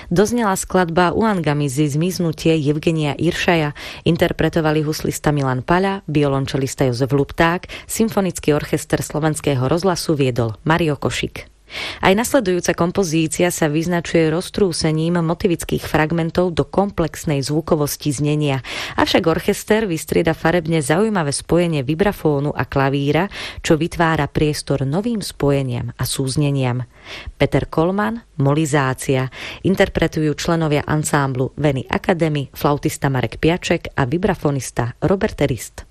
Doznela skladba Uangamizi Zmiznutie Evgenia Iršaja, interpretovali huslista Milan Paľa, violončelista Jozef Lupták, symfonický orchester Slovenského rozhlasu viedol Mario Košík. Aj nasledujúca kompozícia sa vyznačuje roztrúsením motivických fragmentov do komplexnej zvukovosti znenia, avšak orchester vystrieda farebne zaujímavé spojenie vibrafónu a klavíra, čo vytvára priestor novým spojeniam a súzneniam. Peter Kolman, Molizácia, interpretujú členovia ansámblu Veny Academy, flautista Marek Piaček a vibrafonista Robert Rist.